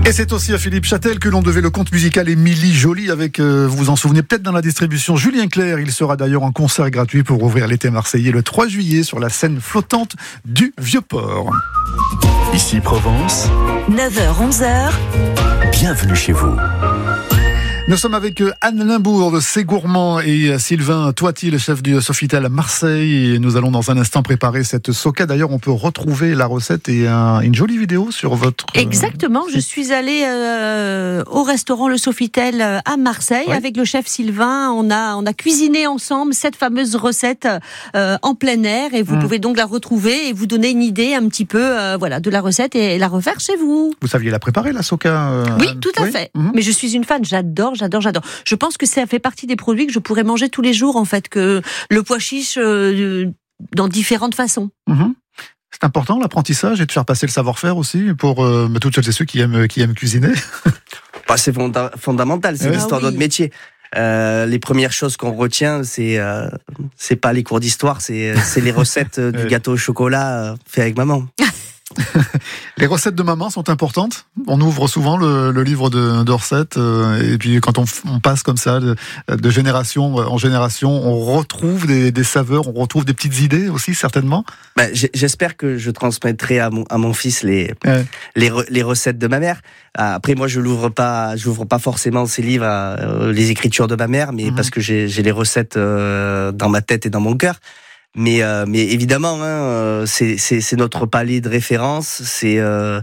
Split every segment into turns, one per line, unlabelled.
Et c'est aussi à Philippe Châtel que l'on devait le conte musical Émilie Joly avec, vous vous en souvenez peut-être dans la distribution, Julien Clerc. Il sera d'ailleurs en concert gratuit pour ouvrir l'été marseillais le 3 juillet sur la scène flottante du Vieux-Port.
Ici Provence,
9h-11h,
bienvenue chez vous.
Nous sommes avec Anne Limbourg de C'est Gourmand et Sylvain Toiti, le chef du Sofitel à Marseille. Et nous allons dans un instant préparer cette soca. D'ailleurs, on peut retrouver la recette et une jolie vidéo sur votre...
Exactement, je suis allée au restaurant Le Sofitel à Marseille avec le chef Sylvain. On a cuisiné ensemble cette fameuse recette en plein air et vous pouvez donc la retrouver et vous donner une idée un petit peu de la recette et la refaire chez vous.
Vous saviez la préparer, la soca
Oui, tout à fait. Mais je suis une fan, j'adore. Je pense que ça fait partie des produits que je pourrais manger tous les jours, en fait, que le pois chiche dans différentes façons.
C'est important, l'apprentissage, et de faire passer le savoir-faire aussi pour toutes celles et ceux qui aiment cuisiner.
C'est fondamental, c'est l'histoire de notre métier. Les premières choses qu'on retient, c'est pas les cours d'histoire, c'est les recettes du gâteau au chocolat fait avec maman.
Les recettes de maman sont importantes. On ouvre souvent le livre de recettes et puis quand on passe comme ça de génération en génération, on retrouve des saveurs, on retrouve des petites idées aussi certainement.
J'espère que je transmettrai à mon fils les recettes de ma mère. Après moi je l'ouvre pas forcément ces livres, les écritures de ma mère, mais parce que j'ai les recettes dans ma tête et dans mon cœur. Mais évidemment, c'est notre palier de référence. Il y a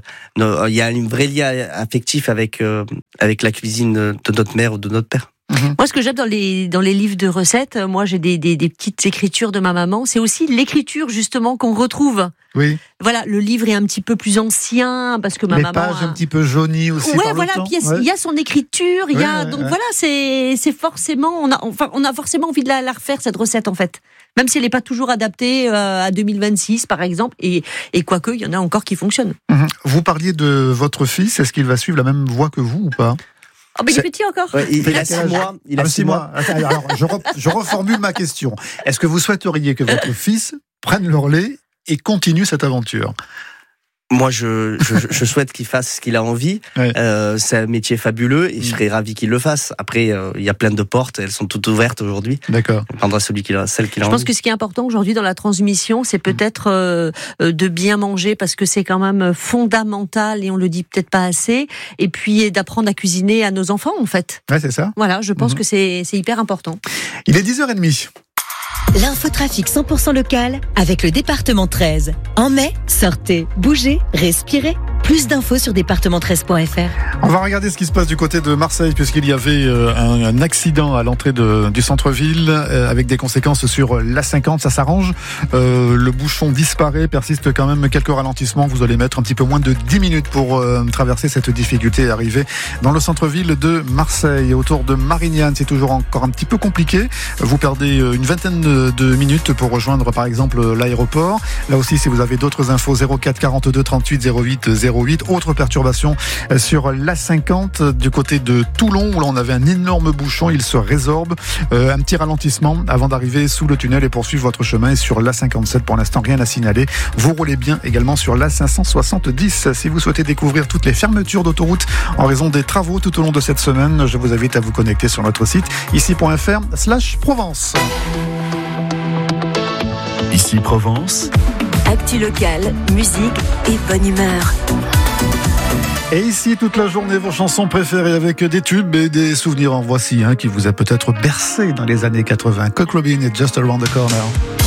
un vrai lien affectif avec la cuisine de notre mère ou de notre père.
Moi, ce que j'aime dans les livres de recettes, moi j'ai des petites écritures de ma maman. C'est aussi l'écriture justement qu'on retrouve.
Oui.
Voilà, le livre est un petit peu plus ancien parce que ma maman.
Les pages un petit peu jaunies aussi.
Ouais,
par
voilà.
le temps.
Puis il y a son écriture. Donc voilà, c'est forcément. On a forcément envie de la refaire cette recette en fait. Même si elle n'est pas toujours adaptée à 2026 par exemple, et quoique il y en a encore qui fonctionnent.
Vous parliez de votre fils. Est-ce qu'il va suivre la même voie que vous ou pas?
Oh, mais il est petit encore.
Ouais, il a 6 mois. Il a 6 mois.
Alors, je reformule ma question. Est-ce que vous souhaiteriez que votre fils prenne le relais et continue cette aventure?
Moi, je souhaite qu'il fasse ce qu'il a envie. C'est un métier fabuleux et je serais ravi qu'il le fasse. Après, il y a plein de portes, elles sont toutes ouvertes aujourd'hui.
D'accord.
On prendra celle qu'il a envie.
Je pense que ce qui est important aujourd'hui dans la transmission, c'est peut-être de bien manger parce que c'est quand même fondamental et on le dit peut-être pas assez. Et puis d'apprendre à cuisiner à nos enfants, en fait.
Ouais, c'est ça.
Voilà, je pense que c'est hyper important.
Il est 10h30.
l'infotrafic 100% local avec le département 13. En mai, sortez, bougez, respirez. Plus d'infos sur département13.fr.
On va regarder ce qui se passe du côté de Marseille puisqu'il y avait un accident à l'entrée du centre-ville avec des conséquences sur l'A50. Ça s'arrange. Le bouchon disparaît, persiste quand même quelques ralentissements. Vous allez mettre un petit peu moins de 10 minutes pour traverser cette difficulté et arriver dans le centre-ville de Marseille. Autour de Marignane, c'est toujours encore un petit peu compliqué. Vous perdez une vingtaine de minutes pour rejoindre par exemple l'aéroport. Là aussi, si vous avez d'autres infos, 04 42 38 08 08. Autre perturbation sur l'A50 du côté de Toulon où l'on avait un énorme bouchon, il se résorbe. Un petit ralentissement avant d'arriver sous le tunnel et poursuivre votre chemin. Et sur l'A57 pour l'instant rien à signaler. Vous roulez bien également sur l'A570. Si vous souhaitez découvrir toutes les fermetures d'autoroute en raison des travaux tout au long de cette semaine, je vous invite à vous connecter sur notre site ici.fr/Provence.
Ici Provence.
Actu locale, musique et bonne humeur.
Et ici, toute la journée, vos chansons préférées avec des tubes et des souvenirs. En voici qui vous a peut-être bercé dans les années 80. Cock Robin et Just Around the Corner.